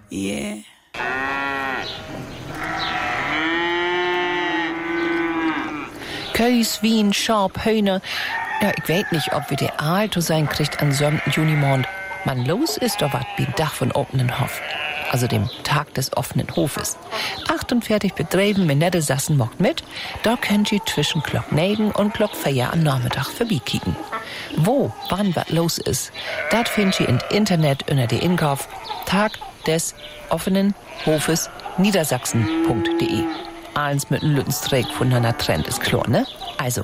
Yeah. Köis, Wien, Schorb, Höhne. Ja, ich weiß nicht, ob wir der Aal zu sein kriegt an 7. Junimond. Man los ist doch wat wie Dach von offenen Hof. Also dem Tag des offenen Hofes. 48 Betrieben in Niedersachsen macht mit. Da könnt ihr zwischen Glock 9 und Glock 4 am Nachmittag vorbeikicken. Wo, wann wat los ist, das findet ihr im Internet unter der Inkauf Tag des offenen Hofes Niedersachsen.de. Eins mit einem Lüttenstreck von einer Trend ist klar, ne? Also,